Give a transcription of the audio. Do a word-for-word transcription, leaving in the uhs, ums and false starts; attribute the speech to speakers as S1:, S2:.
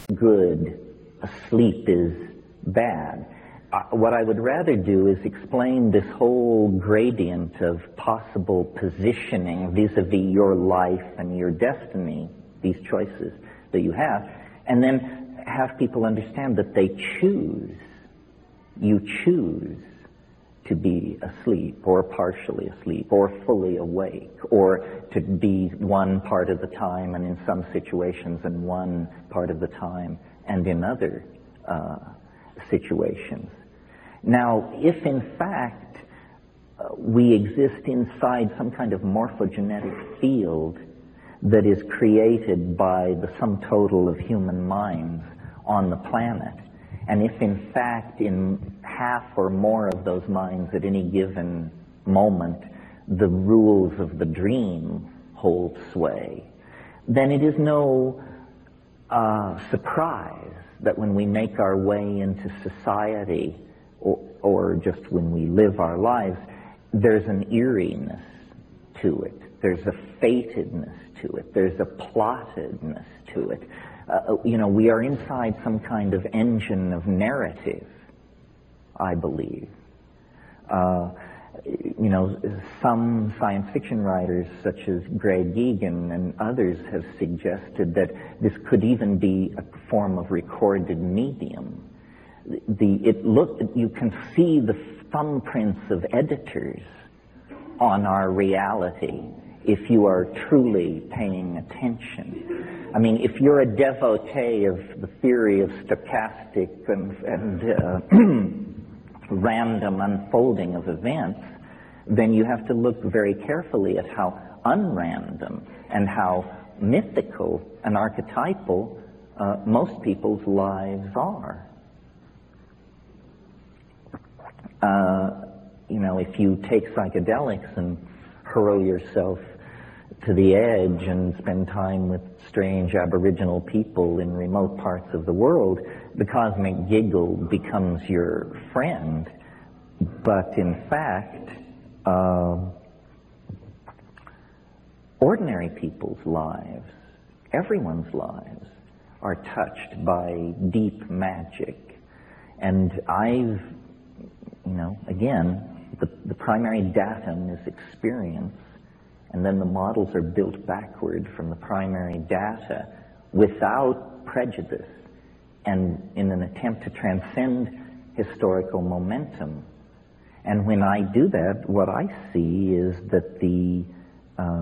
S1: good, asleep is bad. Uh, what I would rather do is explain this whole gradient of possible positioning vis-a-vis your life and your destiny, these choices that you have, and then have people understand that they choose, you choose to be asleep or partially asleep or fully awake, or to be one part of the time and in some situations and one part of the time and in other uh, situations. Now, if in fact uh, we exist inside some kind of morphogenetic field that is created by the sum total of human minds on the planet, and if in fact in half or more of those minds at any given moment the rules of the dream hold sway, then it is no uh, surprise that when we make our way into society, or, or just when we live our lives, there's an eeriness to it. There's a fatedness to it. There's a plottedness to it. Uh, you know, we are inside some kind of engine of narrative, I believe. Uh, you know, some science fiction writers, such as Greg Egan and others, have suggested that this could even be a form of recorded medium. The, it look, you can see the thumbprints of editors on our reality if you are truly paying attention. I mean, if you're a devotee of the theory of stochastic and, and uh, random unfolding of events, then you have to look very carefully at how unrandom and how mythical and archetypal uh, most people's lives are. Uh, you know, if you take psychedelics and hurl yourself to the edge and spend time with strange Aboriginal people in remote parts of the world, the cosmic giggle becomes your friend. But in fact, uh, ordinary people's lives, everyone's lives, are touched by deep magic. And I've, you know, again, the, the primary datum is experience, and then the models are built backward from the primary data without prejudice and in an attempt to transcend historical momentum. And when I do that, what I see is that the